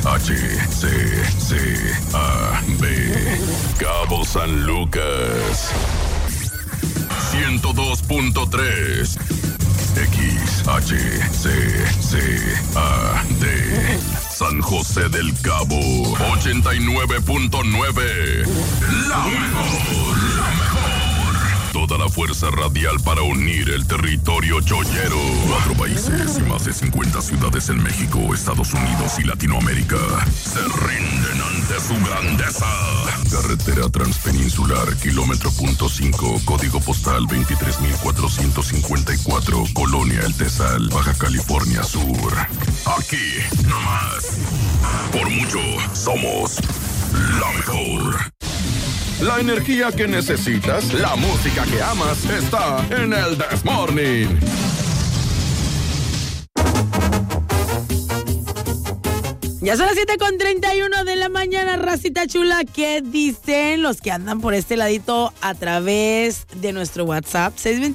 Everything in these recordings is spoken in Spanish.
Cabo San Lucas 102.3 XHCCAD. San José del Cabo 89.9. La mejor. Toda la fuerza radial para unir el territorio chollero. 4 países y más de 50 ciudades en México, Estados Unidos y Latinoamérica se rinden ante su grandeza. Carretera Transpeninsular, kilómetro .5, código postal 23,454, Colonia El Tesal, Baja California Sur. Aquí, nomás. Por mucho, somos la mejor. La energía que necesitas, la música que amas, está en el This Morning. Ya son las 7:31 de la mañana, racita chula. ¿Qué dicen los que andan por este ladito a través de nuestro WhatsApp?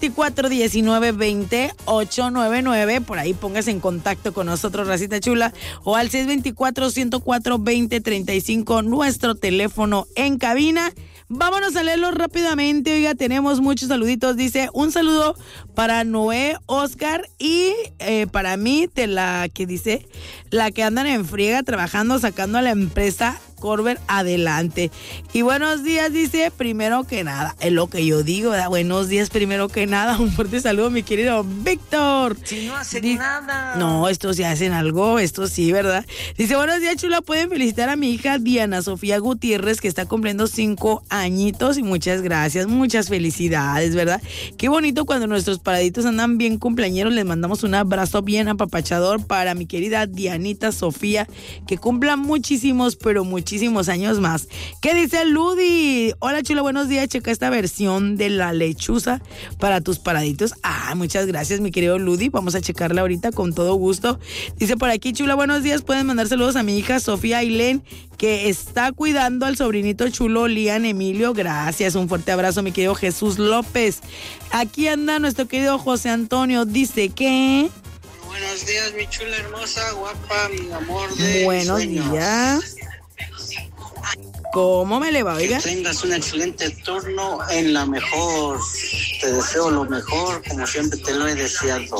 624-1920-899. Por ahí póngase en contacto con nosotros, racita chula. O al 624-104-2035, nuestro teléfono en cabina. Vámonos a leerlo rápidamente. Oiga, tenemos muchos saluditos. Dice, un saludo para Noé, Oscar y para mí, la que andan en friega trabajando, sacando a la empresa Corber adelante. Y buenos días, dice, primero que nada, es lo que yo digo, ¿verdad? Buenos días, primero que nada. Un fuerte saludo, mi querido Víctor. Si no hacen nada. No, estos sí hacen algo, estos sí, ¿verdad? Dice, buenos días, chula, pueden felicitar a mi hija Diana Sofía Gutiérrez, que está cumpliendo 5 añitos, y muchas gracias, muchas felicidades, ¿verdad? Qué bonito cuando nuestros paraditos andan bien cumpleañeros. Les mandamos un abrazo bien apapachador para mi querida Dianita Sofía, que cumpla muchísimos, pero muchísimos años más. ¿Qué dice Ludi? Hola, chula, buenos días. Checa esta versión de la lechuza para tus paraditos. Ah, muchas gracias, mi querido Ludi. Vamos a checarla ahorita con todo gusto. Dice por aquí, chula, buenos días. Pueden mandar saludos a mi hija Sofía Ailén, que está cuidando al sobrinito chulo Lian Emilio. Gracias, un fuerte abrazo, mi querido Jesús López. Aquí anda nuestro querido José Antonio. Dice que... Buenos días, mi chula hermosa, guapa, mi amor de buenos sueños. días. ¿Cómo me le va, oiga? Que tengas un excelente turno en la mejor. Te deseo lo mejor, como siempre te lo he deseado.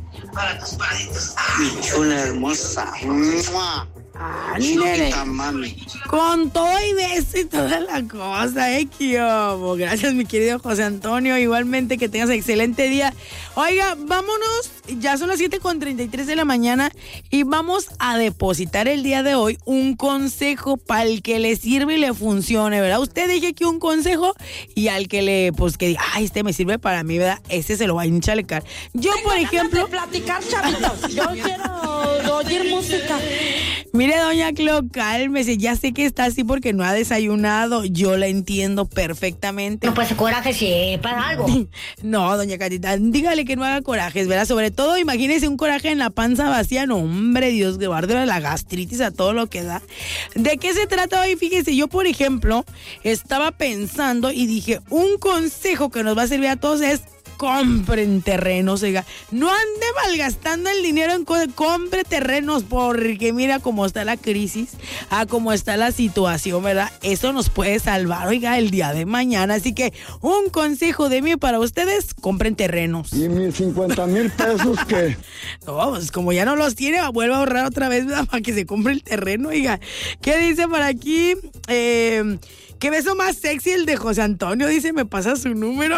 Mi chula hermosa. ¡Mua! Chiquita mami. Con todo y beso y toda la cosa, Kiobo. Gracias, mi querido José Antonio. Igualmente, que tengas excelente día. Oiga, vámonos. Ya son las 7:33 de la mañana y vamos a depositar el día de hoy un consejo para el que le sirve y le funcione, ¿verdad? Usted deje aquí un consejo y al que le, pues que diga, ay, este me sirve para mí, ¿verdad? Ese se lo va a enchalecar. Yo, por ejemplo... platicar, chavitos. Yo quiero oír música. Mire, doña Cleo, cálmese. Ya sé que está así porque no ha desayunado. Yo la entiendo perfectamente. No, pues coraje sí, para algo. No, doña Catita, dígale que no haga corajes, ¿verdad? Sobre todo, imagínese un coraje en la panza vacía. No, hombre, Dios, de guarde la gastritis a todo lo que da. ¿De qué se trata hoy? Fíjese, yo, por ejemplo, estaba pensando y dije, un consejo que nos va a servir a todos es: compren terrenos, oiga. No ande malgastando el dinero en compre terrenos, porque mira cómo está la crisis, cómo está la situación, ¿verdad? Eso nos puede salvar, oiga, el día de mañana. Así que un consejo de mí para ustedes: compren terrenos. ¿Y mis 50,000 pesos qué? No, pues como ya no los tiene, vuelve a ahorrar otra vez, ¿verdad? Para que se compre el terreno, oiga. ¿Qué dice por aquí? ¿Qué beso más sexy el de José Antonio? Dice, me pasa su número.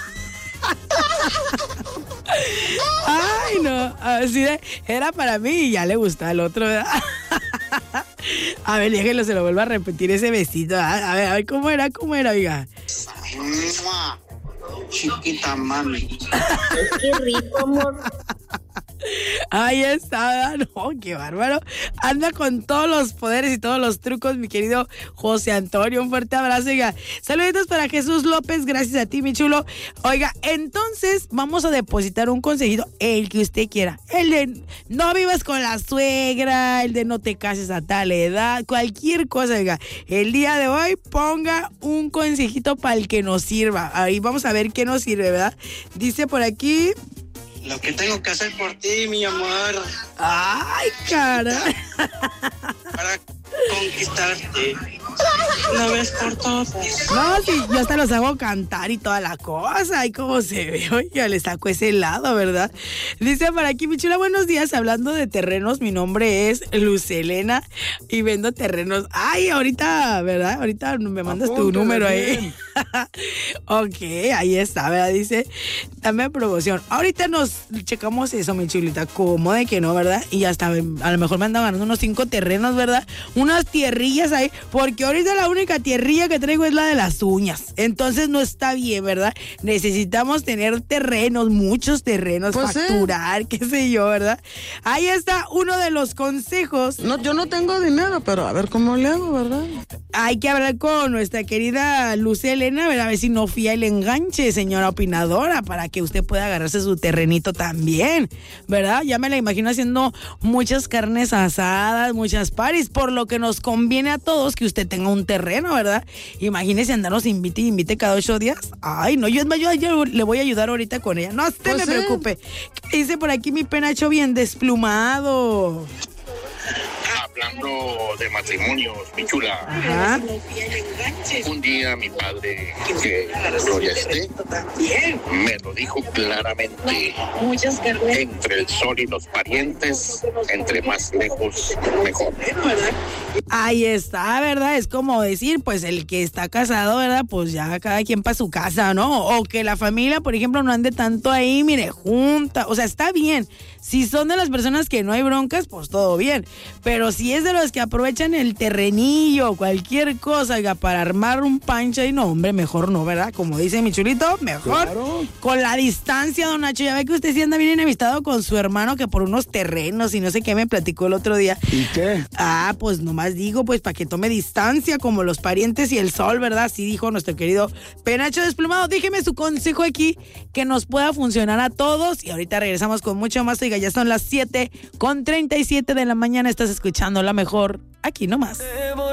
Ay, no, así de, era para mí y ya le gusta al otro, ¿verdad? A ver, déjelo, se lo vuelvo a repetir ese besito, ¿verdad? A ver, ¿cómo era, oiga? Chiquita mami. Qué rico, amor. Ahí está, no, qué bárbaro. Anda con todos los poderes y todos los trucos, mi querido José Antonio. Un fuerte abrazo, oiga. Saluditos para Jesús López, gracias a ti, mi chulo. Oiga, entonces vamos a depositar un consejito, el que usted quiera. El de no vivas con la suegra, el de no te cases a tal edad, cualquier cosa, oiga. El día de hoy ponga un consejito para el que nos sirva. Ahí vamos a ver qué nos sirve, ¿verdad? Dice por aquí... Lo que tengo que hacer por ti, mi amor. Ay, cara. Para conquistarte una vez por todas. No, sí, yo hasta los hago cantar y toda la cosa. Y cómo se ve, oiga, le saco ese helado, ¿verdad? Dice para aquí, mi chula, buenos días. Hablando de terrenos, mi nombre es Lucelena y vendo terrenos. Ay, ahorita, ¿verdad? Ahorita me mandas tu número ahí. Ok, ahí está, ¿verdad? Dice, dame promoción. Ahorita nos checamos eso, mi chulita. ¿Cómo de que no, verdad? Y hasta a lo mejor me andan ganando unos 5 terrenos, ¿verdad? Unas tierrillas ahí, porque ahorita la única tierrilla que traigo es la de las uñas. Entonces no está bien, ¿verdad? Necesitamos tener terrenos, muchos terrenos, pues facturar, qué sé yo, ¿verdad? Ahí está uno de los consejos. No, yo no tengo dinero, pero a ver cómo le hago, ¿verdad? Hay que hablar con nuestra querida Lucelena, ¿verdad? A ver si no fía el enganche, señora opinadora, para que usted pueda agarrarse su terrenito también, ¿verdad? Ya me la imagino haciendo muchas carnes asadas, muchas paris, por lo que nos conviene a todos que usted tenga un terreno, ¿verdad? Imagínese andarnos invite cada 8 días. Ay, no, yo le voy a ayudar ahorita con ella. No se me preocupe. ¿Qué dice por aquí mi penacho bien desplumado? Hablando de matrimonios, mi chula. Ajá. Un día mi padre, que gloria esté, me lo dijo claramente. Entre el sol y los parientes, entre más lejos, mejor. Ahí está, ¿verdad? Es como decir, pues el que está casado, ¿verdad? Pues ya cada quien para su casa, ¿no? O que la familia, por ejemplo, no ande tanto ahí, mire, junta. O sea, está bien. Si son de las personas que no hay broncas, pues todo bien. Pero si es de los que aprovechan el terrenillo, cualquier cosa, oiga, para armar un pancha y no, hombre, mejor no, ¿verdad? Como dice mi chulito, mejor con la distancia, don Nacho. Ya ve que usted sí anda bien enemistado con su hermano que por unos terrenos y no sé qué me platicó el otro día. ¿Y qué? Ah, pues nomás digo, pues para que tome distancia como los parientes y el sol, ¿verdad? Así dijo nuestro querido Penacho Desplumado. Déjeme su consejo aquí que nos pueda funcionar a todos y ahorita regresamos con mucho más. Oiga, ya son las 7:37 de la mañana. Estás escuchando La Mejor aquí nomás.